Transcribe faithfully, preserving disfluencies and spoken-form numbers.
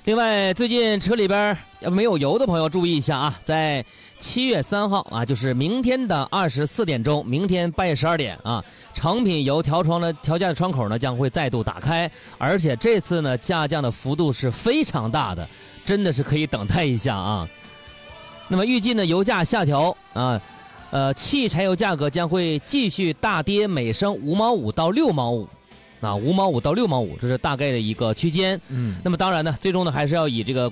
另外，最近车里边要没有油的朋友注意一下啊，在七月三号啊，就是明天的二十四点钟，明天半夜十二点啊，成品油调窗的调价的窗口呢将会再度打开，而且这次呢下降的幅度是非常大的，真的是可以等待一下啊。那么预计呢油价下调啊，呃，汽柴油价格将会继续大跌，每升五毛五到六毛五。啊，五毛五到六毛五，这是大概的一个区间。嗯，那么当然呢，最终呢还是要以这个